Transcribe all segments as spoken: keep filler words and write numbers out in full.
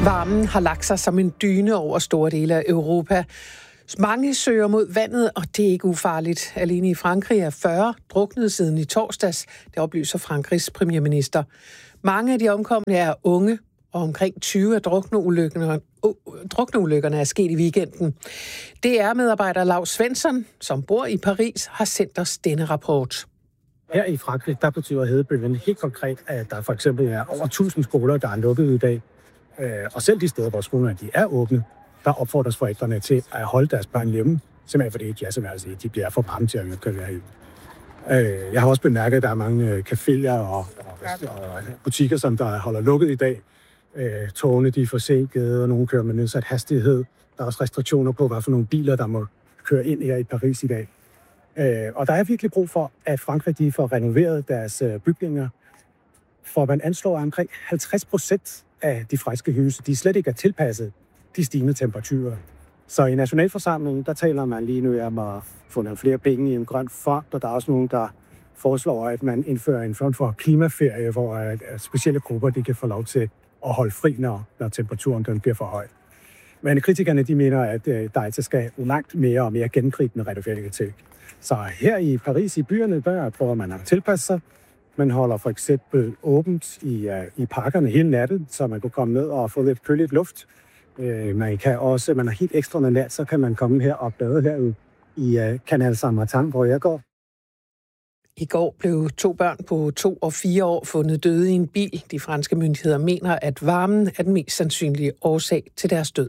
Varmen har lagt sig som en dyne over store dele af Europa. Mange søger mod vandet, og det er ikke ufarligt. Alene i Frankrig er fyrre druknet siden i torsdags, det oplyser Frankrigs premierminister. Mange af de omkomne er unge, og omkring tyve af drukneulykkerne, drukneulykkerne er sket i weekenden. D R-medarbejder Lav Svensson, som bor i Paris, har sendt os denne rapport. Her i Frankrig, der betyder hedebølgen helt konkret, at der for eksempel er over tusind skoler, der er lukket i dag. Og selv de steder, hvor skolerne de er åbne, der opfordres forældrene til at holde deres børn hjemme, simpelthen fordi de, altså, altså, de bliver for varme til at køre hjemme. Jeg har også bemærket, at der er mange caféer og, og, og butikker, som der holder lukket i dag. Togene de er forsinket, og nogle kører med nedsat hastighed. Der er også restriktioner på, hvad for nogle biler, der må køre ind her i Paris i dag. Og der er virkelig brug for, at Frankrig de får renoveret deres bygninger, for man anslår omkring halvtreds procent af de franske huse, de slet ikke er tilpasset de stigende temperaturer. Så i Nationalforsamlingen, der taler man lige nu om at få nogle flere penge i en grøn fond, og der er også nogen, der foreslår, at man indfører en form for klimaferie, hvor specielle grupper de kan få lov til at holde fri, når, når temperaturen den bliver for høj. Men kritikerne de mener, at der altså skal langt mere og mere gennemgribende renoveringer til. Så her i Paris, i byerne, der prøver man at tilpasse sig. Man holder for eksempel åbent i, uh, i parkerne hele natten, så man kan komme ned og få lidt køligt luft. Uh, man kan også, man er helt ekstra nat, så kan man komme her og bade herude i uh, Canal Saint-Martin, hvor jeg går. I går blev to børn på to og fire år fundet døde i en bil. De franske myndigheder mener, at varmen er den mest sandsynlige årsag til deres død.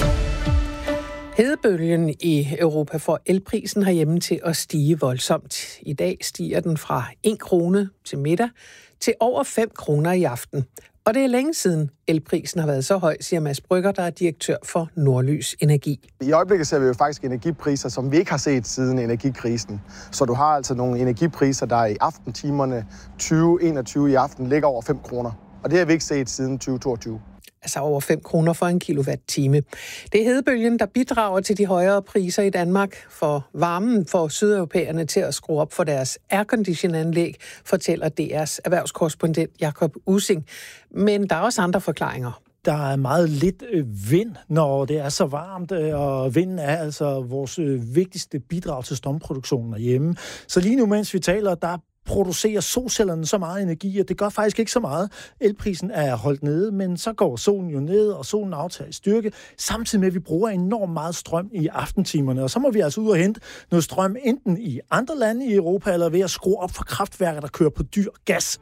Hedebølgen i Europa får elprisen herhjemme til at stige voldsomt. I dag stiger den fra en krone til middag til over fem kroner i aften. Og det er længe siden elprisen har været så høj, siger Mads Brygger, der er direktør for Nordlys Energi. I øjeblikket ser vi jo faktisk energipriser, som vi ikke har set siden energikrisen. Så du har altså nogle energipriser, der i aftentimerne tyve enogtyve i aften ligger over fem kroner. Og det har vi ikke set siden tyve toogtyve. Altså over fem kroner for en kilowatt-time. Det er hedebølgen, der bidrager til de højere priser i Danmark. For varmen får sydeuropæerne til at skrue op for deres aircondition-anlæg, fortæller D R's erhvervskorrespondent Jakob Ussing. Men der er også andre forklaringer. Der er meget lidt vind, når det er så varmt, og vinden er altså vores vigtigste bidrag til strømproduktionen herhjemme. Så lige nu, mens vi taler, der producerer solcellerne så meget energi, at det gør faktisk ikke så meget. Elprisen er holdt nede, men så går solen jo ned, og solen aftager i styrke, samtidig med, at vi bruger enormt meget strøm i aftentimerne. Og så må vi altså ud og hente noget strøm, enten i andre lande i Europa, eller ved at skrue op for kraftværker, der kører på dyr gas.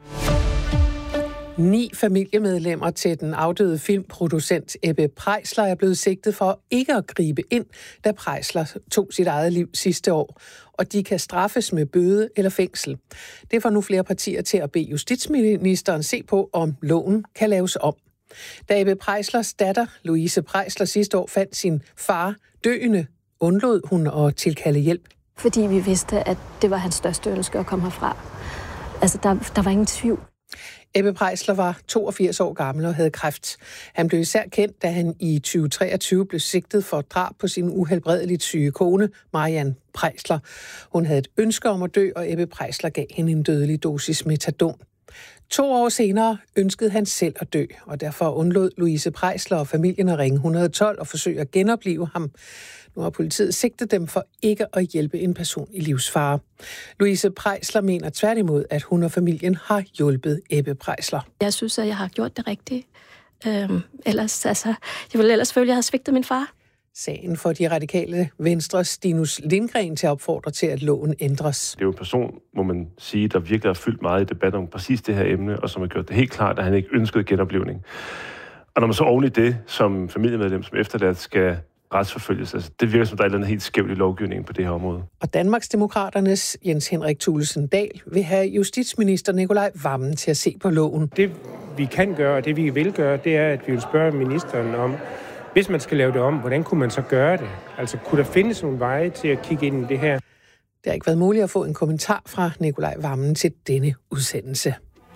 Ni familiemedlemmer til den afdøde filmproducent Ebbe Preisler er blevet sigtet for ikke at gribe ind, da Preisler tog sit eget liv sidste år. Og de kan straffes med bøde eller fængsel. Det får nu flere partier til at bede justitsministeren se på, om loven kan laves om. Da Ebbe Preislers datter, Louise Preisler, sidste år fandt sin far døende, undlod hun at tilkalde hjælp. Fordi vi vidste, at det var hans største ønske at komme herfra. Altså, der, der var ingen tvivl. Ebbe Preisler var toogfirs år gammel og havde kræft. Han blev især kendt, da han i tyve treogtyve blev sigtet for drab på sin uhelbredeligt syge kone, Marianne Preisler. Hun havde et ønske om at dø, og Ebbe Preisler gav hende en dødelig dosis metadon. To år senere ønskede han selv at dø, og derfor undlod Louise Preisler og familien at ringe et hundrede og tolv og forsøge at genopleve ham. Nu har politiet sigtet dem for ikke at hjælpe en person i livsfare. Louise Preisler mener tværtimod, at hun og familien har hjulpet Ebbe Preisler. Jeg synes, at jeg har gjort det rigtigt. Øhm, ellers, altså, jeg ville ellers føle, at jeg havde svigtet min far. Sagen for de radikale Venstres Stinus Lindgren til at opfordre til, at loven ændres. Det er jo en person, må man sige, der virkelig har fyldt meget i debat om præcis det her emne, og som har gjort det helt klart, at han ikke ønskede genoplevning. Og når man så oven i det, som familiemedlem, som efterladt skal retsforfølges, altså det virker som, der er et eller andet helt skævt i lovgivningen på det her område. Og Danmarksdemokraternes Jens Henrik Thulesen Dahl vil have justitsminister Nicolai Wammen til at se på loven. Det vi kan gøre, og det vi vil gøre, det er, at vi vil spørge ministeren om, hvis man skal lave det om, hvordan kunne man så gøre det? Altså, kunne der findes nogle veje til at kigge ind i det her? Det har ikke været muligt at få en kommentar fra Nicolai Wammen til denne udsendelse.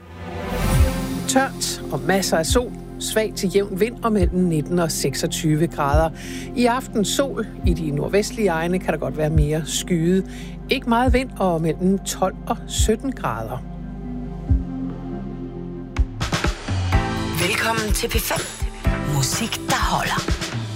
Tørt og masser af sol, svag til jævn vind og mellem nitten og seksogtyve grader. I aften sol, i de nordvestlige egne kan der godt være mere skyet. Ikke meget vind og mellem tolv og sytten grader. Velkommen til P fem. Musik, der holder.